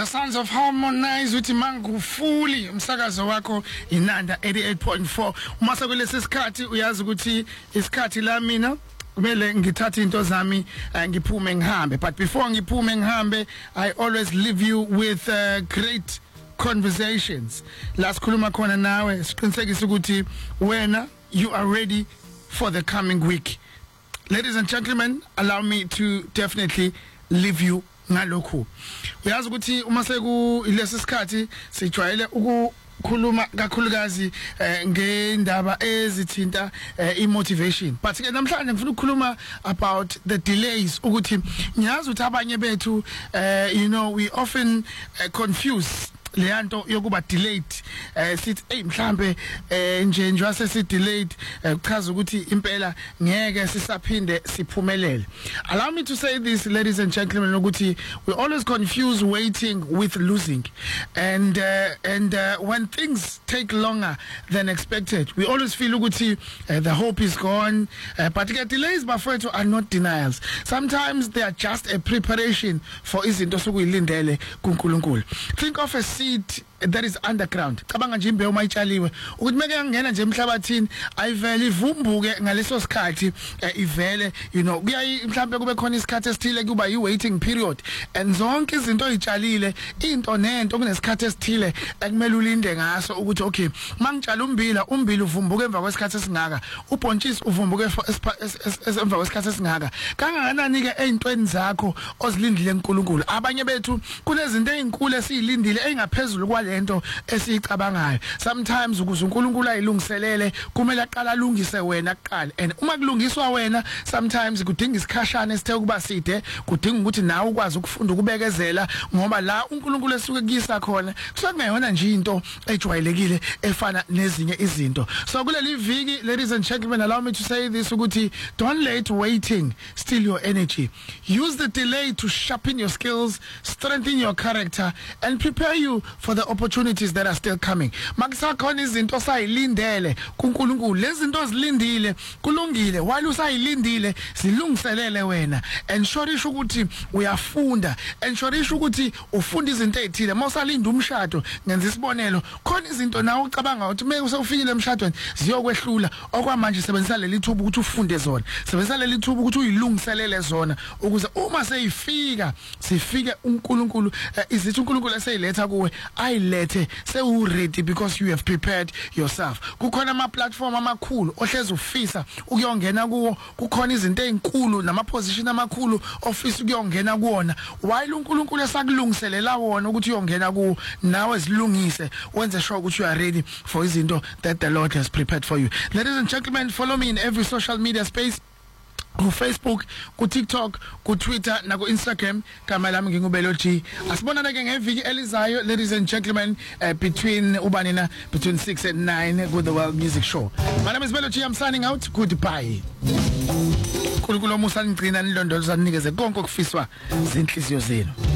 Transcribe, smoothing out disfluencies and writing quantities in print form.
The Sons of Harmonize uthi mangufuli umsakazo wakho inanda 88.4 umase kulesi sikhathi uyazi ukuthi isikhathi la mina kumele ngithathe into zami ngiphume ngihambe, but before ngiphume ngihambe I always leave you with great conversations. Last khuluma khona nawe siqinisekisa ukuthi wena you are ready for the coming week. Ladies and gentlemen, allow me to definitely leave you ngalokho. Uyazi ukuthi uma seku ilesi sikhathi sijwayele ukukhuluma kakhulukazi ngendaba ezithinta imotivation, but ke namhlanje ngifuna ukukhuluma about the delays. Ukuthi ngiyazi ukuthi abanye bethu you know we often confuse leyanto yokuba delayed sithi mhlambe nje wase delayed kuchaza ukuthi impela ngeke sisaphinde siphumelele. Allow me to say this, ladies and gentlemen, ukuthi we always confuse waiting with losing, and when things take longer than expected we always feel ukuthi the hope is gone, but delays bafowethu are not denials. Sometimes they are just a preparation for izinto sokuyilindele kuNkulunkulu. Think of a seed that is underground. Cabanga nje imbewu mayitshaliwe ukuthi meke ngena nje emhlabathini ayivele ivumbuke ngaleso sikhathi ivele, you know, kuyayi mhlambe kube khona isikhathi esithile kuba yi waiting period, and zonke izinto oyitshalile into nento kunesikhathi esithile ekumele ulinde ngaso ukuthi okay mangitshala umbili uvumbuke emva kwesikhathi esingaka, ubhontshisi uvumbuke emva kwesikhathi esingaka. Kangakanani ke ezintweni zakho ozilindile uNkulunkulu. Abanye bethu kunezinto ezinkulu esizilindile engaphezulu kwalento esicabangayo. Sometimes ukuze uNkulunkulu ayilungiselele kumele aqala alungise wena kuqala, and uma kulungiswa wena sometimes kudinga isikhashana esithe kuba side, kudinga ukuthi nawe ukwazi ukufunda ukubekezela, ngoba la uNkulunkulu esuke kuyisa khona kusengeyona nje into ejwayelekile efana nezinye izinto. So kuleli viki, ladies and gentlemen, allow me to say this ukuthi don't let waiting steal your energy. Use the delay to sharpen your skills, strengthen your character, and prepare you for the opportunities that are still coming. Makusakhona izinto sayilindele kuNkulunkulu, lezi zinto ozilindile kulungile, while usayilindile zilungiselele wena. Ensure ukuthi uyafunda, ensure ukuthi ufunda izinto ezithile. Mawusalinda umshado, ngenza isibonelo, khona izinto nawe ucabanga ukuthi meke usewufikile emshadweni ziyokwehlula, okwamanje sebenzisa leli thuba ukuthi ufunde zona, sebenzisa leli thuba ukuthi uyilungiselele zona, ukuze uma seyifika sifike uNkulunkulu izithi uNkulunkulu eseyiletha kuwe ayilethe sewu ready because you have prepared yourself. Kukhona ama platform amakhulu ohlezi ufisa ukuyongena kuwo, kukhona izinto ezinkulu nama position amakhulu ofisa ukuyongena kuona, while uNkulunkulu esakulungiselela wona ukuthi uyongena kuwo, nawe zilungise wenze sure ukuthi you are ready for izinto that the Lord has prepared for you. Ladies and gentlemen, follow me in every social media space, ku Facebook, ku TikTok, ku Twitter na ku Instagram. Kama lami ngingubelo G. Asibonana ke ngeviki elizayo, ladies and gentlemen, between 6 and 9 with the World Music Show. My name is Belo G. I'm signing out. Goodbye. UNkulunkulu musangcina nilondoloza ninikeze konke okufiswa zinhliziyo zenu.